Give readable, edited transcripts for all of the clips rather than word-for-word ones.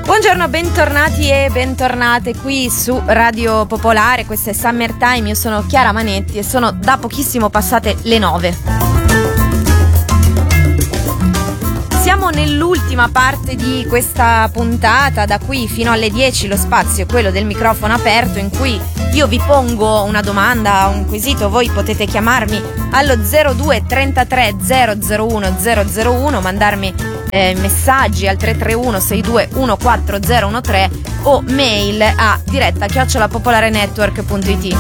Buongiorno, bentornati e bentornate qui su Radio Popolare. Questa è Summertime, io sono Chiara Manetti e sono da pochissimo passate le 9. Siamo nell'ultima parte di questa puntata, da qui fino alle 10 lo spazio è quello del microfono aperto, in cui io vi pongo una domanda, un quesito, voi potete chiamarmi allo 02 33 001 001, mandarmi messaggi al 331 62 14013 o mail a diretta@popolarenetwork.it.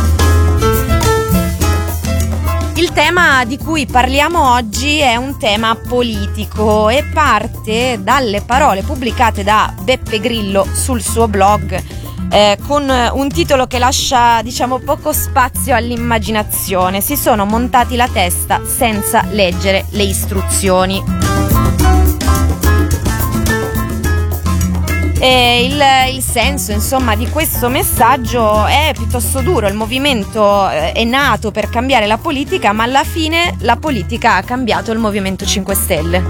Il tema di cui parliamo oggi è un tema politico e parte dalle parole pubblicate da Beppe Grillo sul suo blog, con un titolo che lascia, poco spazio all'immaginazione. Si sono montati la testa senza leggere le istruzioni. E il senso, di questo messaggio è piuttosto duro. Il movimento è nato per cambiare la politica, ma alla fine la politica ha cambiato il Movimento 5 Stelle.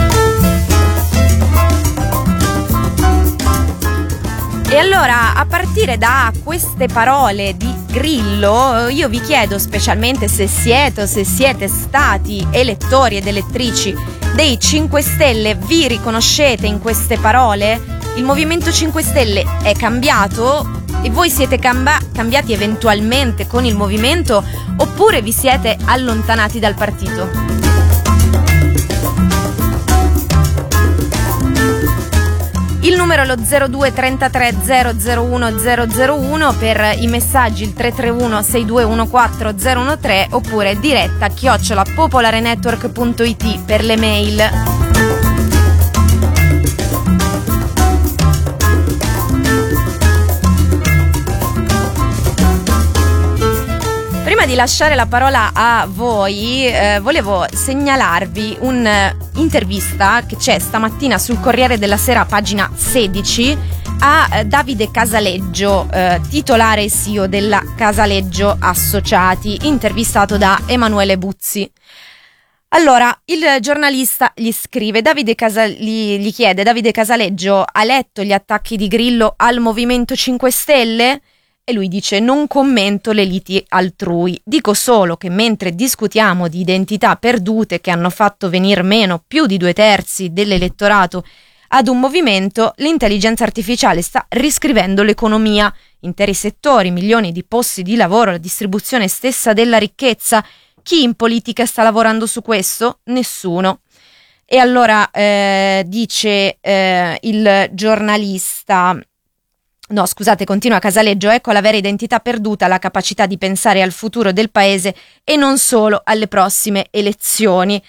E allora, a partire da queste parole di Grillo, io vi chiedo, specialmente se siete stati elettori ed elettrici dei 5 Stelle, vi riconoscete in queste parole? Il Movimento 5 Stelle è cambiato e voi siete cambiati eventualmente con il movimento, oppure vi siete allontanati dal partito? Il numero è lo 02 33 001 001, per i messaggi il 331 6214 013 oppure diretta@popolarenetwork.it per le mail. Prima di lasciare la parola a voi, volevo segnalarvi un'intervista che c'è stamattina sul Corriere della Sera, pagina 16, a Davide Casaleggio, titolare e CEO della Casaleggio Associati, intervistato da Emanuele Buzzi. Allora, il giornalista gli scrive, gli chiede: Davide Casaleggio, ha letto gli attacchi di Grillo al Movimento 5 Stelle? E lui dice: non commento le liti altrui, dico solo che mentre discutiamo di identità perdute che hanno fatto venir meno più di 2/3 dell'elettorato ad un movimento, l'intelligenza artificiale sta riscrivendo l'economia, interi settori, milioni di posti di lavoro, la distribuzione stessa della ricchezza. Chi in politica sta lavorando su questo? Nessuno. E allora dice il giornalista... No, scusate, continua Casaleggio, ecco la vera identità perduta, la capacità di pensare al futuro del paese e non solo alle prossime elezioni.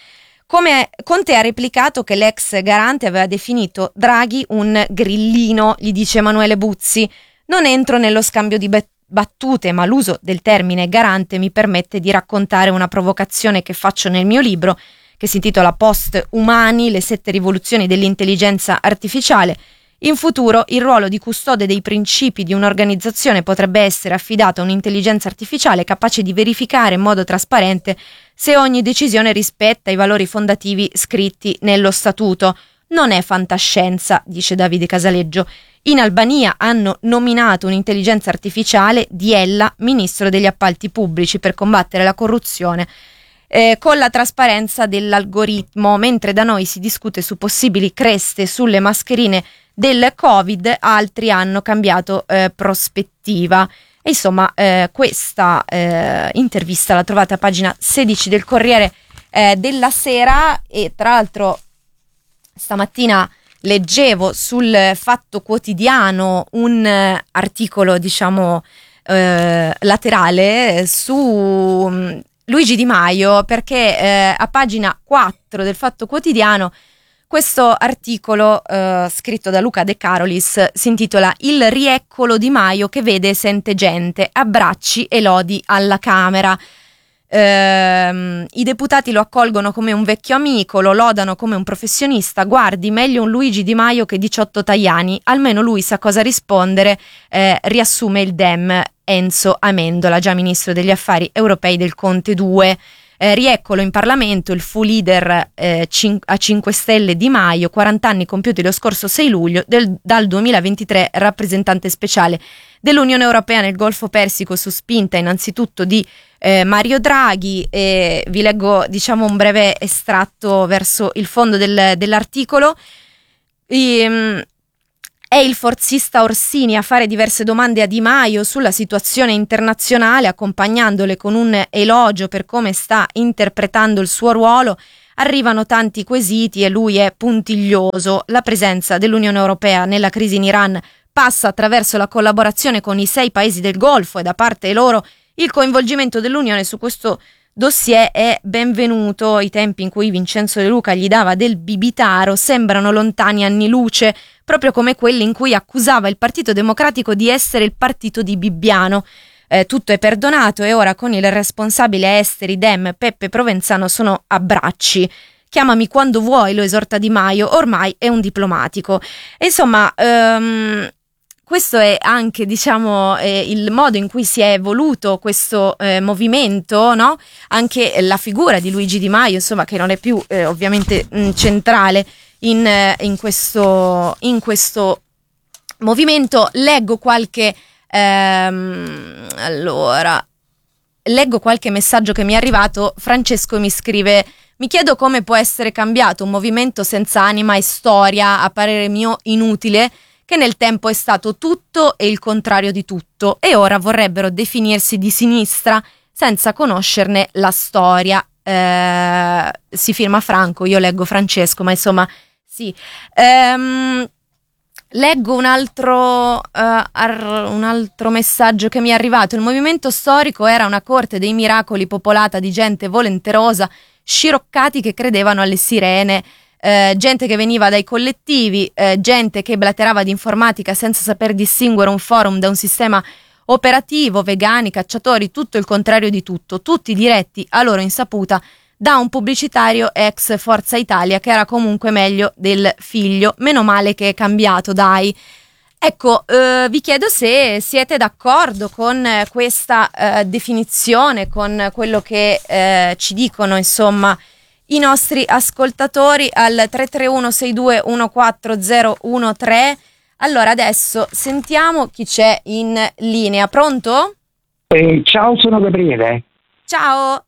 Conte ha replicato che l'ex garante aveva definito Draghi un grillino, gli dice Emanuele Buzzi. Non entro nello scambio di battute, ma l'uso del termine garante mi permette di raccontare una provocazione che faccio nel mio libro, che si intitola Post Umani, le 7 rivoluzioni dell'intelligenza artificiale. In futuro il ruolo di custode dei principi di un'organizzazione potrebbe essere affidato a un'intelligenza artificiale capace di verificare in modo trasparente se ogni decisione rispetta i valori fondativi scritti nello statuto. Non è fantascienza, dice Davide Casaleggio. In Albania hanno nominato un'intelligenza artificiale, Diella, ministro degli appalti pubblici, per combattere la corruzione con la trasparenza dell'algoritmo, mentre da noi si discute su possibili creste sulle mascherine del Covid, altri hanno cambiato prospettiva. E insomma, questa intervista la trovate a pagina 16 del Corriere della Sera. E tra l'altro stamattina leggevo sul Fatto Quotidiano un articolo, laterale su Luigi Di Maio, perché a pagina 4 del Fatto Quotidiano questo articolo scritto da Luca De Carolis si intitola Il rieccolo Di Maio che vede e sente gente, abbracci e lodi alla Camera. I deputati lo accolgono come un vecchio amico, lo lodano come un professionista. Guardi, meglio un Luigi Di Maio che 18 Tajani, almeno lui sa cosa rispondere, riassume il Dem Enzo Amendola, già ministro degli affari europei del Conte 2. Rieccolo in Parlamento, il fu leader a 5 Stelle Di Maio, 40 anni compiuti lo scorso 6 luglio, dal 2023 rappresentante speciale dell'Unione Europea nel Golfo Persico su spinta innanzitutto di Mario Draghi. Vi leggo un breve estratto verso il fondo dell'articolo. È il forzista Orsini a fare diverse domande a Di Maio sulla situazione internazionale, accompagnandole con un elogio per come sta interpretando il suo ruolo. Arrivano tanti quesiti e lui è puntiglioso. La presenza dell'Unione Europea nella crisi in Iran passa attraverso la collaborazione con i 6 paesi del Golfo e da parte loro il coinvolgimento dell'Unione su questo dossier è benvenuto. I tempi in cui Vincenzo De Luca gli dava del bibitaro sembrano lontani anni luce, proprio come quelli in cui accusava il Partito Democratico di essere il partito di Bibbiano. Tutto è perdonato e ora con il responsabile esteri Dem Peppe Provenzano sono a bracci. Chiamami quando vuoi, lo esorta Di Maio, ormai è un diplomatico. Insomma, questo è anche, il modo in cui si è evoluto questo movimento, no? Anche la figura di Luigi Di Maio, insomma, che non è più ovviamente centrale in questo movimento. Leggo qualche messaggio che mi è arrivato. Francesco mi scrive: mi chiedo come può essere cambiato un movimento senza anima e storia, a parere mio inutile, che nel tempo è stato tutto e il contrario di tutto, e ora vorrebbero definirsi di sinistra senza conoscerne la storia. Si firma Franco, io leggo Francesco, ma insomma sì. Leggo un altro messaggio che mi è arrivato. Il movimento storico era una corte dei miracoli popolata di gente volenterosa, sciroccati che credevano alle sirene, gente che veniva dai collettivi, gente che blaterava di informatica senza saper distinguere un forum da un sistema operativo, vegani, cacciatori, tutto il contrario di tutto, tutti diretti a loro insaputa da un pubblicitario ex Forza Italia che era comunque meglio del figlio. Meno male che è cambiato, dai. Ecco, vi chiedo se siete d'accordo con questa definizione, con quello che ci dicono, insomma, i nostri ascoltatori al 331-6214013. Allora, adesso sentiamo chi c'è in linea. Pronto? Ciao, sono Gabriele. Ciao.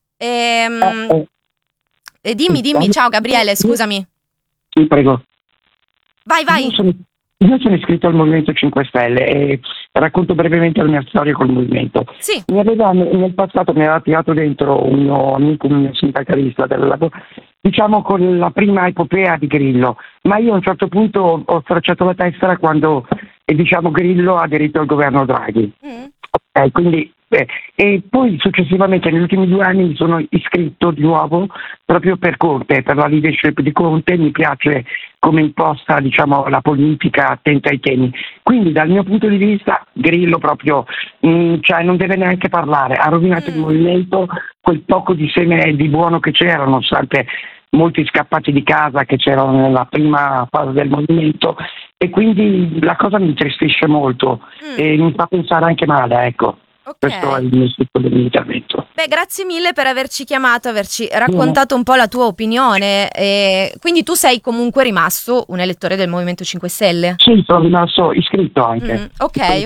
Dimmi, ciao Gabriele, scusami. Sì, prego. Vai. Io sono iscritto al Movimento 5 Stelle e racconto brevemente la mia storia col movimento. Sì. Nel passato mi aveva tirato dentro un mio amico, un mio sindacalista del lavoro, con la prima epopea di Grillo, ma io a un certo punto ho stracciato la tessera quando Grillo ha aderito al governo Draghi. Quindi e poi successivamente negli ultimi 2 anni mi sono iscritto di nuovo proprio per Conte, per la leadership di Conte. Mi piace come imposta la politica attenta ai temi, quindi dal mio punto di vista Grillo proprio non deve neanche parlare, ha rovinato il movimento, quel poco di seme di buono che c'era, nonostante molti scappati di casa che c'erano nella prima fase del movimento, e quindi la cosa mi intristisce molto e mi fa pensare anche male, ecco. Okay. Questo è il mio piccolo intervento. Beh, grazie mille per averci chiamato, averci raccontato un po' la tua opinione. Quindi tu sei comunque rimasto un elettore del Movimento 5 Stelle? Sì, sono rimasto iscritto anche. Ok.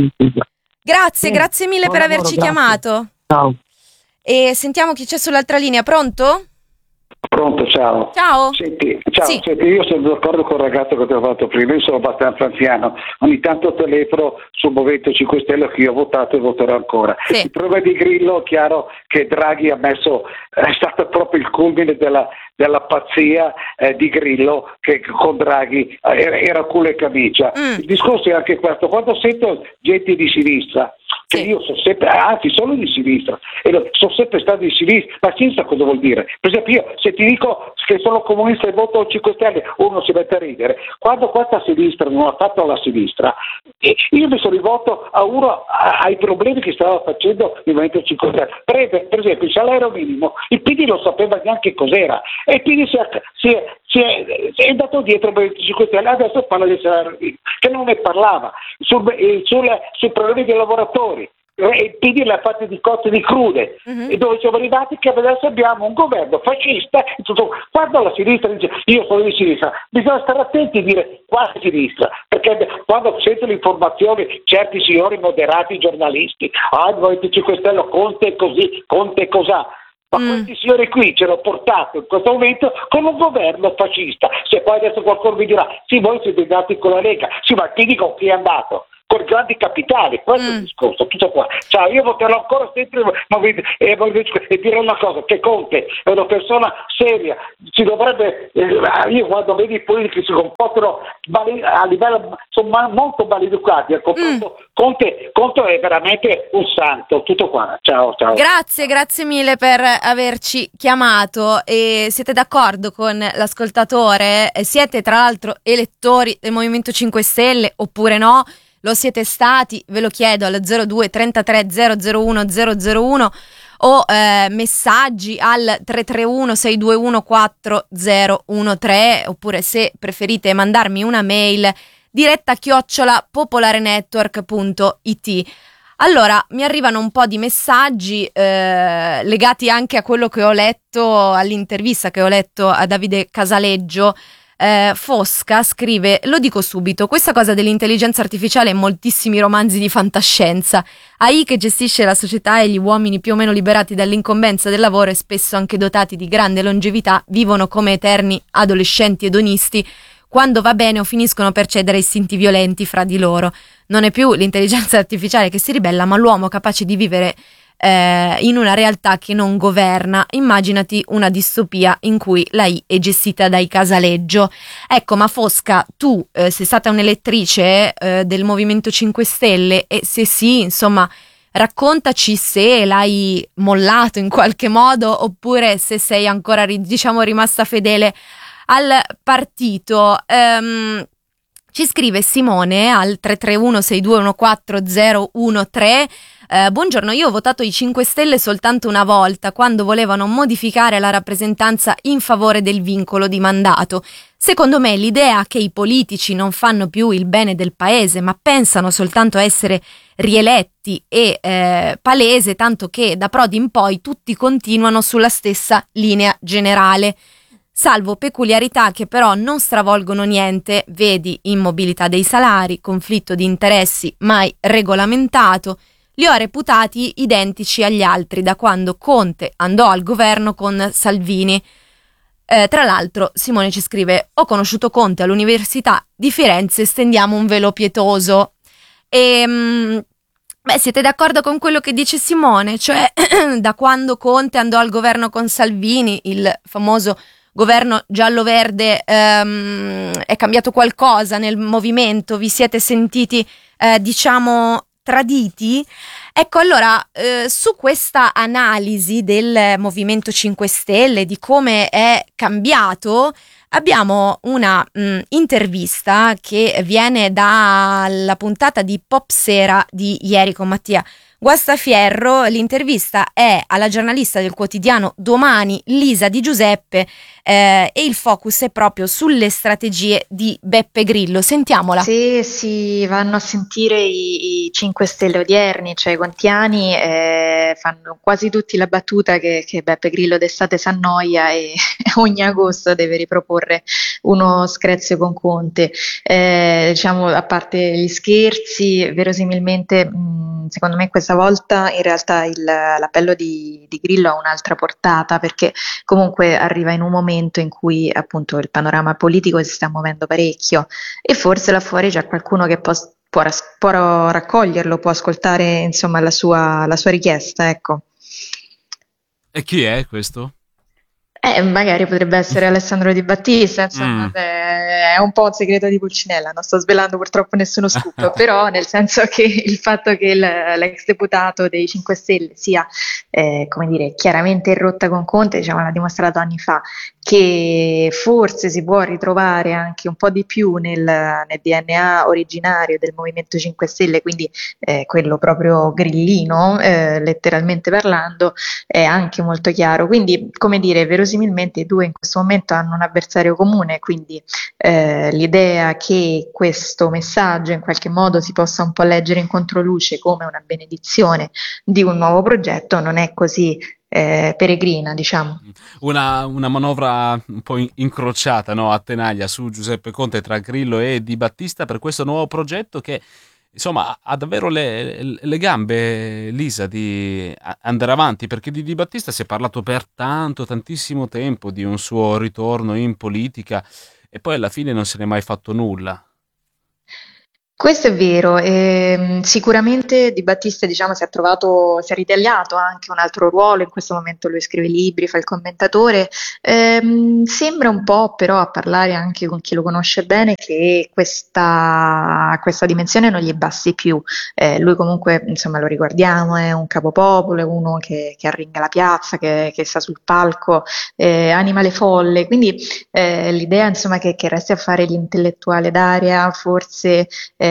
Grazie mille per averci chiamato. Ciao. E sentiamo chi c'è sull'altra linea. Pronto? Pronto, ciao. Ciao. Senti, Sì. io sono d'accordo con il ragazzo che ti ho fatto prima, io sono abbastanza anziano, ogni tanto telefono sul Movimento 5 Stelle che io ho votato e voterò ancora. Sì. Il problema di Grillo è chiaro che Draghi è stato proprio il culmine della pazzia di Grillo, che con Draghi era culo e camicia. Il discorso è anche questo: quando sento gente di sinistra, che io sono sempre, anzi sono di sinistra e sono sempre stato di sinistra, ma sinistra cosa vuol dire? Per esempio, io se ti dico che sono comunista e voto 5 Stelle, uno si mette a ridere. Quando questa sinistra non ha fatto la sinistra, io mi sono rivolto a uno ai problemi che stava facendo il Movimento 5 Stelle. Per esempio il salario minimo, il PD non sapeva neanche cos'era e il PD si è andato dietro il Movimento 5 Stelle, adesso parla di salario minimo, che non ne parlava, sui problemi dei lavoratori. il PD l'ha fatto di cotte di crude, e dove siamo arrivati che adesso abbiamo un governo fascista, e tutto. Quando la sinistra dice io sono di sinistra, bisogna stare attenti a dire quale sinistra, perché quando sento le informazioni certi signori moderati giornalisti, il Movimento 5 Stelle, Conte è così, Conte è cosà. Ma questi signori qui ce l'ho portato in questo momento con un governo fascista. Se poi adesso qualcuno mi dirà sì, voi siete andati con la Lega, sì, ma ti dico chi è andato con grandi capitali, questo è il discorso, tutto qua. Cioè, io voterò ancora sempre e dire una cosa, che Conte è una persona seria, si dovrebbe, io quando vedo i politici si comportano a livello, sono molto maleducati, Conte è veramente un santo, tutto qua. Ciao. Grazie mille per averci chiamato. E siete d'accordo con l'ascoltatore? Siete tra l'altro elettori del Movimento 5 Stelle oppure no? Lo siete stati? Ve lo chiedo al 02 33 001 001 o messaggi al 331 621 4013, oppure se preferite mandarmi una mail diretta@popolarenetwork.it. Allora, mi arrivano un po' di messaggi legati anche a quello che ho letto, all'intervista che ho letto a Davide Casaleggio. Fosca scrive: lo dico subito, questa cosa dell'intelligenza artificiale in moltissimi romanzi di fantascienza. AI che gestisce la società e gli uomini più o meno liberati dall'incombenza del lavoro e spesso anche dotati di grande longevità vivono come eterni adolescenti edonisti. Quando va bene o finiscono per cedere a istinti violenti fra di loro. Non è più l'intelligenza artificiale che si ribella, ma l'uomo capace di vivere in una realtà che non governa. Immaginati una distopia in cui l'AI è gestita dai Casaleggio. Ecco, ma Fosca, tu sei stata un'elettrice del Movimento 5 Stelle, e se sì, insomma, raccontaci se l'hai mollato in qualche modo oppure se sei ancora rimasta fedele al partito. Ci scrive Simone al 331 621 4013. Buongiorno, io ho votato i 5 Stelle soltanto una volta, quando volevano modificare la rappresentanza in favore del vincolo di mandato. Secondo me l'idea che i politici non fanno più il bene del paese, ma pensano soltanto a essere rieletti è palese, tanto che da Prodi in poi tutti continuano sulla stessa linea generale. Salvo peculiarità che però non stravolgono niente, vedi immobilità dei salari, conflitto di interessi mai regolamentato, li ho reputati identici agli altri da quando Conte andò al governo con Salvini. Tra l'altro Simone ci scrive: ho conosciuto Conte all'Università di Firenze, stendiamo un velo pietoso. Siete d'accordo con quello che dice Simone? Cioè, da quando Conte andò al governo con Salvini, il famoso governo giallo-verde, è cambiato qualcosa nel movimento? Vi siete sentiti, traditi? Ecco, allora, su questa analisi del Movimento 5 Stelle, di come è cambiato, abbiamo una intervista che viene dalla puntata di Pop Sera di ieri con Mattia Guastafierro. L'intervista è alla giornalista del quotidiano Domani, Lisa Di Giuseppe, e il focus è proprio sulle strategie di Beppe Grillo. Sentiamola. Se si vanno a sentire i 5 Stelle odierni, cioè i contiani, fanno quasi tutti la battuta che Beppe Grillo d'estate s'annoia e ogni agosto deve riproporre uno screzio con Conte. A parte gli scherzi, verosimilmente secondo me questa volta in realtà l'appello di Grillo ha un'altra portata, perché comunque arriva in un momento in cui appunto il panorama politico si sta muovendo parecchio e forse là fuori c'è qualcuno che può raccoglierlo, può ascoltare insomma la sua richiesta, ecco. E chi è questo? Magari potrebbe essere Alessandro Di Battista, insomma, è un po' un segreto di Pulcinella, non sto svelando purtroppo nessuno scoop, però nel senso che il fatto che l'ex deputato dei 5 Stelle sia, chiaramente in rotta con Conte, l'ha dimostrato anni fa, che forse si può ritrovare anche un po' di più nel DNA originario del Movimento 5 Stelle, quindi quello proprio grillino, letteralmente parlando, è anche molto chiaro. Quindi, come dire, verosimilmente i due in questo momento hanno un avversario comune, quindi l'idea che questo messaggio in qualche modo si possa un po' leggere in controluce come una benedizione di un nuovo progetto non è così peregrina, diciamo. Una manovra un po' incrociata, no, a tenaglia su Giuseppe Conte tra Grillo e Di Battista per questo nuovo progetto che insomma ha davvero le gambe, Lisa, di andare avanti, perché di Battista si è parlato per tantissimo tempo di un suo ritorno in politica e poi alla fine non se n'è mai fatto nulla. Questo è vero, sicuramente Di Battista diciamo, si è ritagliato anche un altro ruolo, in questo momento lui scrive libri, fa il commentatore, sembra un po' però a parlare anche con chi lo conosce bene che questa dimensione non gli basti più. Lui comunque insomma lo ricordiamo, è un capopopolo, è uno che arringa la piazza, che sta sul palco, anima le folle, quindi l'idea insomma che resti a fare l'intellettuale d'aria forse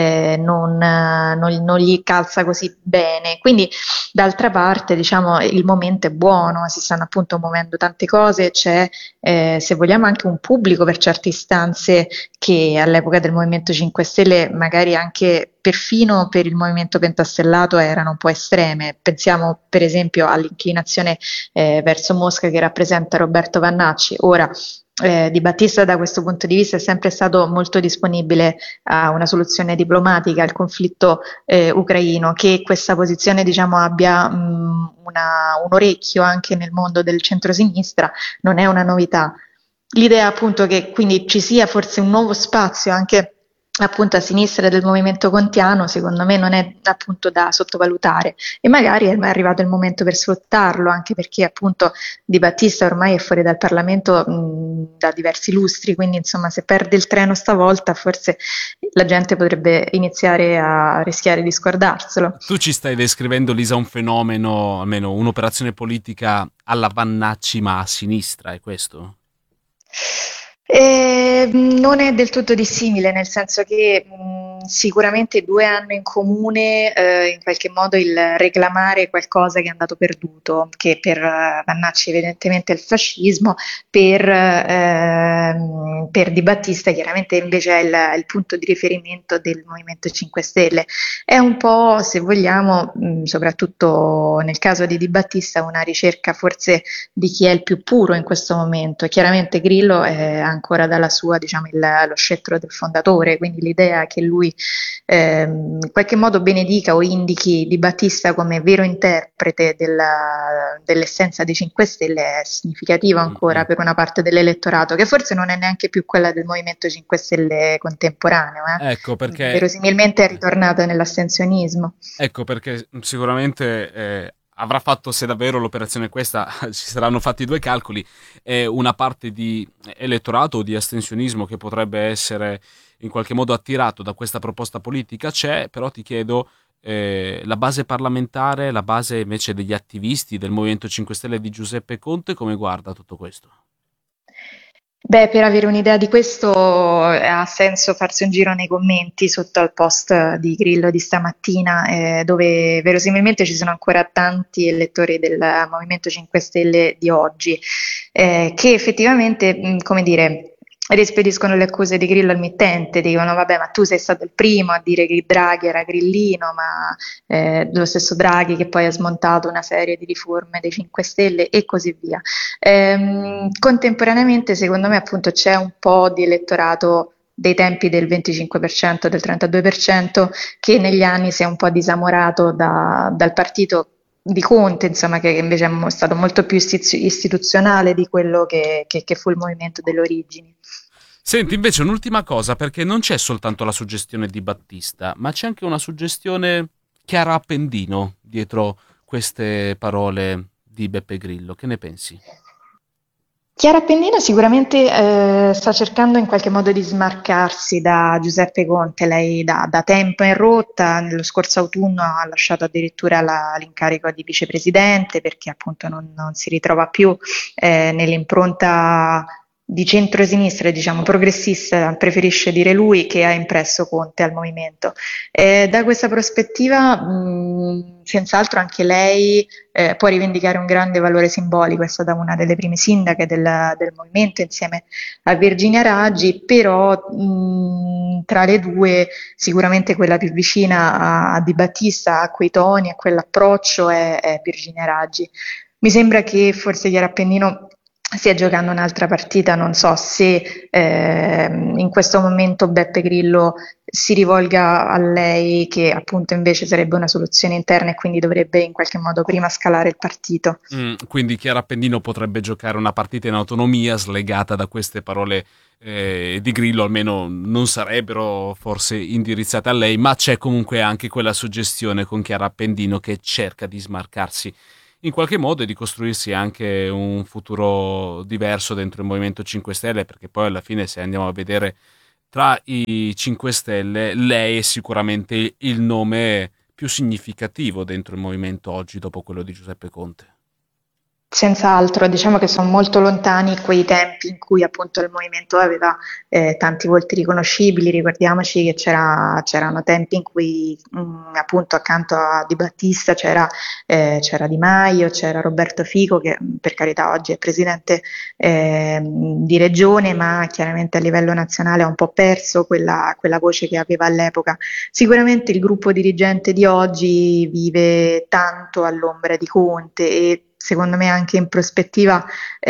non gli calza così bene. Quindi, d'altra parte, diciamo, il momento è buono, si stanno appunto muovendo tante cose, c'è, se vogliamo, anche un pubblico per certe istanze che all'epoca del Movimento 5 Stelle, magari anche perfino per il movimento pentastellato, erano un po' estreme. Pensiamo per esempio all'inclinazione verso Mosca che rappresenta Roberto Vannacci. Ora, Di Battista da questo punto di vista è sempre stato molto disponibile a una soluzione diplomatica al conflitto ucraino, che questa posizione diciamo abbia un orecchio anche nel mondo del centrosinistra non è una novità. L'idea appunto che quindi ci sia forse un nuovo spazio anche appunto a sinistra del movimento contiano, secondo me non è appunto da sottovalutare e magari è arrivato il momento per sfruttarlo, anche perché appunto Di Battista ormai è fuori dal Parlamento da diversi lustri, quindi insomma se perde il treno stavolta forse la gente potrebbe iniziare a rischiare di scordarselo. Tu ci stai descrivendo, Lisa, un fenomeno, almeno un'operazione politica alla Vannacci ma a sinistra, è questo? Non è del tutto dissimile, nel senso che sicuramente i due hanno in comune in qualche modo il reclamare qualcosa che è andato perduto, che per Vannacci evidentemente è il fascismo, per Di Battista chiaramente invece è il punto di riferimento del Movimento 5 Stelle. È un po', se vogliamo, soprattutto nel caso di Di Battista, una ricerca forse di chi è il più puro in questo momento. Chiaramente Grillo è ancora dalla sua, diciamo, lo scettro del fondatore, quindi l'idea che lui in qualche modo benedica o indichi Di Battista come vero interprete dell'essenza dei 5 Stelle è significativa ancora per una parte dell'elettorato, che forse non è neanche più quella del Movimento 5 Stelle contemporaneo. Ecco perché, verosimilmente è ritornata nell'astensionismo. ecco perché sicuramente avrà fatto, se davvero l'operazione è questa, ci saranno fatti due calcoli, una parte di elettorato o di astensionismo che potrebbe essere in qualche modo attirato da questa proposta politica c'è, però ti chiedo la base parlamentare, la base invece degli attivisti del Movimento 5 Stelle di Giuseppe Conte, come guarda tutto questo? Beh, per avere un'idea di questo ha senso farsi un giro nei commenti sotto al post di Grillo di stamattina, dove verosimilmente ci sono ancora tanti elettori del Movimento 5 Stelle di oggi, che effettivamente, come dire, rispediscono le accuse di Grillo al mittente, dicono vabbè ma tu sei stato il primo a dire che Draghi era grillino, ma lo stesso Draghi che poi ha smontato una serie di riforme dei 5 Stelle e così via. Contemporaneamente secondo me appunto c'è un po' di elettorato dei tempi del 25%, del 32% che negli anni si è un po' disamorato dal partito di Conte, insomma, che invece è stato molto più istituzionale di quello che fu il movimento delle origini. Senti, invece un'ultima cosa, perché non c'è soltanto la suggestione di Battista, ma c'è anche una suggestione Chiara Appendino dietro queste parole di Beppe Grillo. Che ne pensi? Chiara Appendino sicuramente sta cercando in qualche modo di smarcarsi da Giuseppe Conte, lei da tempo è in rotta, nello scorso autunno ha lasciato addirittura l'incarico di vicepresidente perché appunto non si ritrova più nell'impronta di centrosinistra, diciamo progressista, preferisce dire lui, che ha impresso Conte al movimento. Da questa prospettiva, senz'altro anche lei può rivendicare un grande valore simbolico, è stata una delle prime sindache del movimento insieme a Virginia Raggi, però tra le due sicuramente quella più vicina a Di Battista, a quei toni, a quell'approccio è Virginia Raggi. Mi sembra che forse Chiara Appendino stia giocando un'altra partita, non so se in questo momento Beppe Grillo si rivolga a lei, che appunto invece sarebbe una soluzione interna e quindi dovrebbe in qualche modo prima scalare il partito. Quindi Chiara Appendino potrebbe giocare una partita in autonomia, slegata da queste parole di Grillo, almeno non sarebbero forse indirizzate a lei, ma c'è comunque anche quella suggestione con Chiara Appendino che cerca di smarcarsi in qualche modo e di costruirsi anche un futuro diverso dentro il Movimento 5 Stelle, perché poi alla fine, se andiamo a vedere tra i 5 Stelle, lei è sicuramente il nome più significativo dentro il movimento oggi, dopo quello di Giuseppe Conte. Senz'altro, diciamo che sono molto lontani quei tempi in cui appunto il movimento aveva tanti volti riconoscibili. Ricordiamoci che c'erano tempi in cui appunto accanto a Di Battista c'era Di Maio, c'era Roberto Fico, che per carità oggi è presidente di regione, ma chiaramente a livello nazionale ha un po' perso quella voce che aveva all'epoca. Sicuramente il gruppo dirigente di oggi vive tanto all'ombra di Conte e secondo me anche in prospettiva,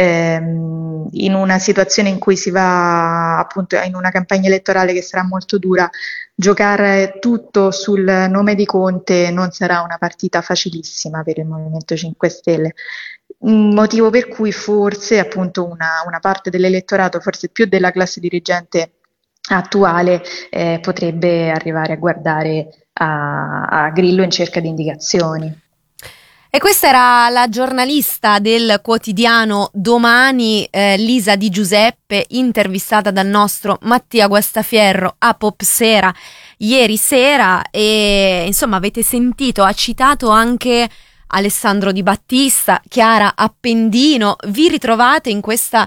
in una situazione in cui si va appunto in una campagna elettorale che sarà molto dura, giocare tutto sul nome di Conte non sarà una partita facilissima per il Movimento 5 Stelle. Motivo per cui forse appunto una parte dell'elettorato, forse più della classe dirigente attuale, potrebbe arrivare a guardare a Grillo in cerca di indicazioni. E questa era la giornalista del quotidiano Domani, Lisa Di Giuseppe, intervistata dal nostro Mattia Guastafierro a Popsera ieri sera. E insomma, avete sentito, ha citato anche Alessandro Di Battista, Chiara Appendino. Vi ritrovate in questa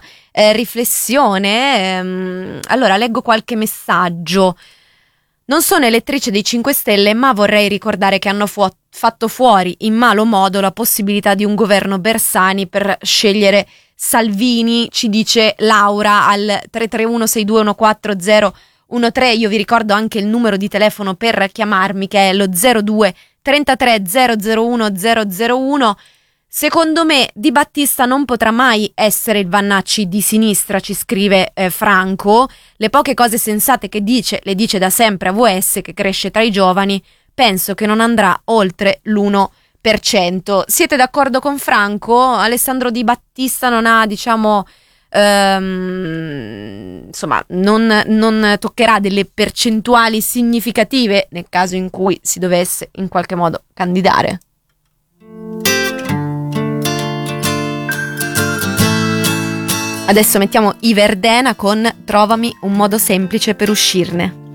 riflessione? Allora, leggo qualche messaggio. Non sono elettrice dei 5 Stelle, ma vorrei ricordare che hanno fatto fuori in malo modo la possibilità di un governo Bersani per scegliere Salvini, ci dice Laura al 331-6214013. Io vi ricordo anche il numero di telefono per chiamarmi, che è lo 02 33 001 001. Secondo me Di Battista non potrà mai essere il Vannacci di sinistra, ci scrive Franco. Le poche cose sensate che dice, le dice da sempre a VS, che cresce tra i giovani. Penso che non andrà oltre l'1%. Siete d'accordo con Franco? Alessandro Di Battista non ha, diciamo, insomma, non toccherà delle percentuali significative nel caso in cui si dovesse in qualche modo candidare? Adesso mettiamo i Verdena con Trovami un modo semplice per uscirne.